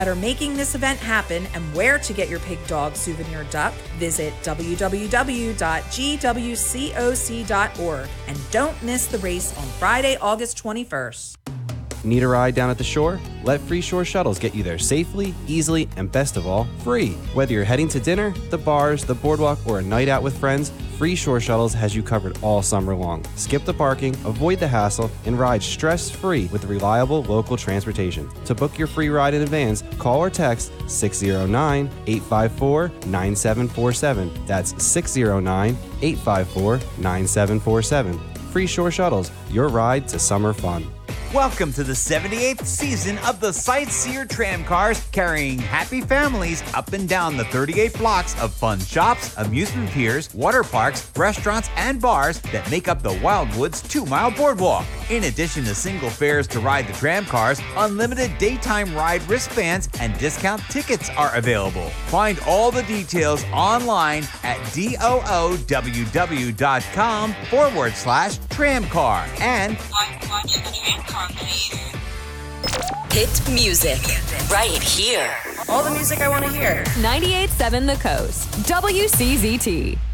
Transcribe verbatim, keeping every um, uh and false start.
that are making this event happen and where to get your pig dog souvenir duck, visit w w w dot g w coc dot org. And don't miss the race on Friday, August twenty-first. Need a ride down at the shore? Let Free Shore Shuttles get you there safely, easily, and best of all, free. Whether you're heading to dinner, the bars, the boardwalk, or a night out with friends, Free Shore Shuttles has you covered all summer long. Skip the parking, avoid the hassle, and ride stress-free with reliable local transportation. To book your free ride in advance, call or text six zero nine, eight five four, nine seven four seven. That's six zero nine, eight five four, nine seven four seven. Free Shore Shuttles, your ride to summer fun. Welcome to the seventy-eighth season of the Sightseer Tram Cars, carrying happy families up and down the thirty-eight blocks of fun shops, amusement piers, water parks, restaurants, and bars that make up the Wildwoods two-mile boardwalk. In addition to single fares to ride the tram cars, unlimited daytime ride wristbands and discount tickets are available. Find all the details online at dooww.com forward slash tram car. And watch the tram car, please. Hit music right here. All the music I want to hear. ninety-eight point seven The Coast. W C Z T.